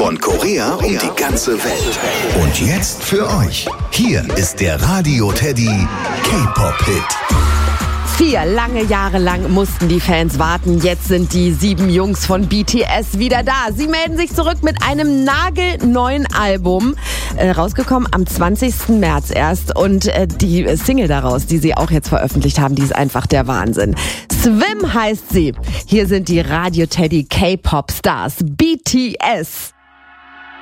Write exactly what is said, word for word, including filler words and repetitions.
Von Korea um die ganze Welt. Und jetzt für euch. Hier ist der Radio Teddy K-Pop-Hit. Vier lange Jahre lang mussten die Fans warten. Jetzt sind die sieben Jungs von B T S wieder da. Sie melden sich zurück mit einem nagelneuen Album. Äh, rausgekommen am zwanzigsten März erst. Und äh, die Single daraus, die sie auch jetzt veröffentlicht haben, die ist einfach der Wahnsinn. Swim heißt sie. Hier sind die Radio Teddy K-Pop Stars B T S.